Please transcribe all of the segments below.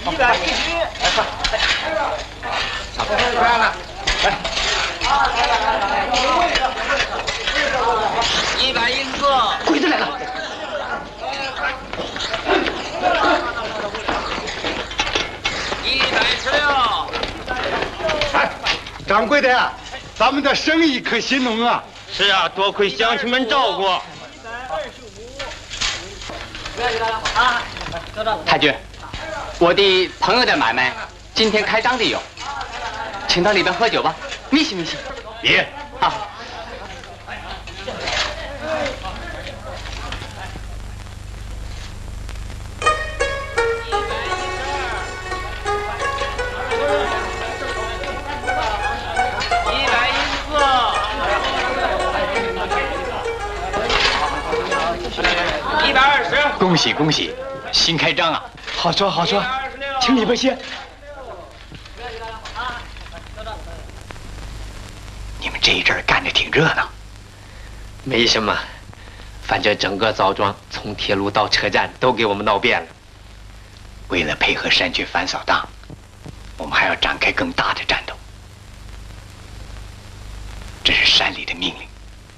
100必须。来，114。 鬼子来了！ 哎，掌柜的呀，咱们的生意可兴隆啊！ 是啊，多亏乡亲们照顾。 太君，我的朋友的买卖今天开张的有，请到里边喝酒吧，密西密西。 别啊。 120。恭喜恭喜，新开张啊！ 好说好说，请里边歇。 你们这一阵干得挺热闹。 没什么，反正整个枣庄从铁路到车站都给我们闹遍了。 为了配合山区反扫荡，我们还要展开更大的战斗。这是山里的命令。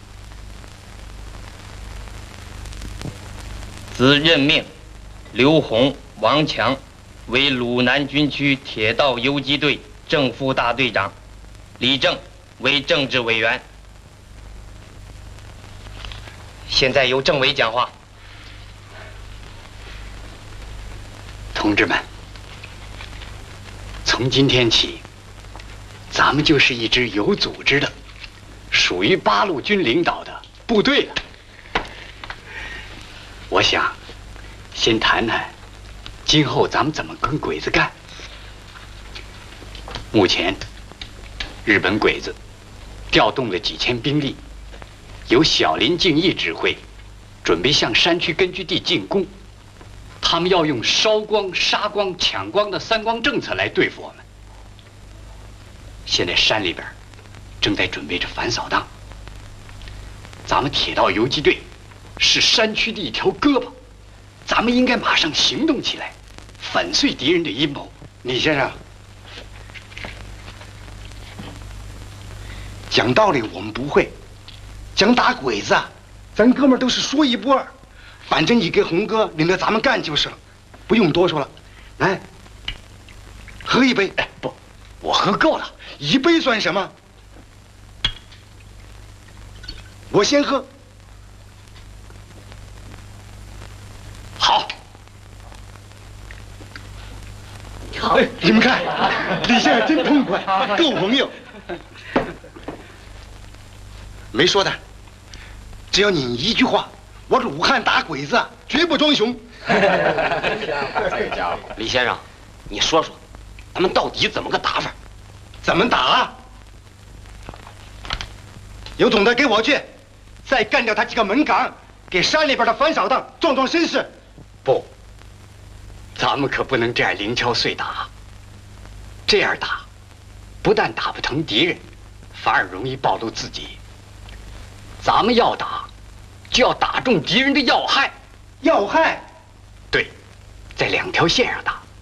自任命刘洪、王强为鲁南军区铁道游击队正副大队长，李正为政治委员。现在由政委讲话。 同志们，从今天起，咱们就是一支有组织的、属于八路军领导的部队了。我想，先谈谈今后咱们怎么跟鬼子干。目前，日本鬼子调动了几千兵力，由小林敬义指挥，准备向山区根据地进攻。他们要用烧光、杀光、抢光的三光政策来对付我们。现在山里边正在准备着反扫荡，咱们铁道游击队是山区的一条胳膊，咱们应该马上行动起来，粉碎敌人的阴谋。 李先生，讲道理我们不会，讲打鬼子啊，咱哥们儿都是说一不二。反正你跟红哥领着咱们干就是了，不用多说了。来，喝一杯。 哎，不，我喝够了， 一杯算什么？我先喝。 好。 好，你们看，李先生真痛快，够朋友。没说的，只要你一句话。我鲁汉打鬼子，绝不装熊。 这家伙，李先生，你说说，咱们到底怎么个打法？ 怎么打啊？有种的给我去，再干掉他几个门岗，给山里边的反扫荡壮壮声势。 不，咱们可不能这样零敲碎打。这样打，不但打不疼敌人，反而容易暴露自己。咱们要打。就要打中敌人的要害， 要害， 对，在两条线上打。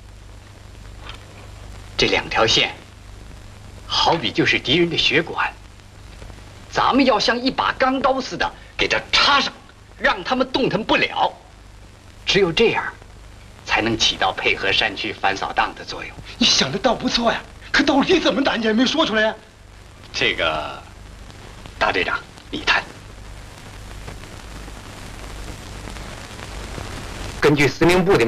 这两条线，好比就是敌人的血管，咱们要像一把钢刀似的给它插上，让他们动弹不了。只有这样，才能起到配合山区反扫荡的作用。 你想的倒不错呀，可到底怎么打你还没说出来呀？ 这个，大队长，你谈。 根据司令部的